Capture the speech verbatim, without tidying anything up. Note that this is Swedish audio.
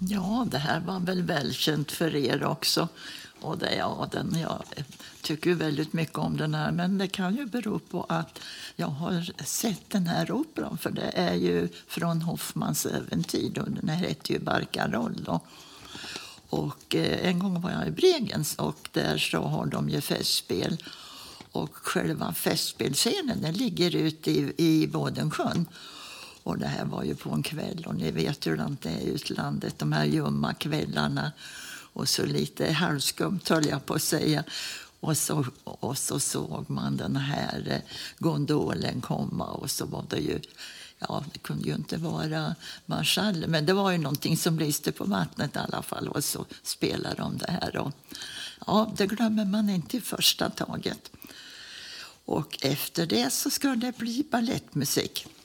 Ja, det här var väl välkänt för er också. Och det, ja, den, jag tycker ju väldigt mycket om den här, men det kan ju bero på att jag har sett den här operan, för det är ju från Hoffmans äventyr och den här heter ju Barcarolle då. Och eh, en gång var jag i Bregenz och där så har de ju festspel. Och själva festspelscenen den ligger ute i, i Bådensjön. Och det här var ju på en kväll och ni vet hur det är i utlandet, de här ljumma kvällarna. Och så lite halvskumt höll jag på att säga. Och så, och så såg man den här gondolen komma och så var det ju, ja det kunde ju inte vara marschaller, men det var ju någonting som lyste på vattnet i alla fall och så spelade de det här. Och, ja, det glömmer man inte i första taget. Och efter det så ska det bli ballettmusik.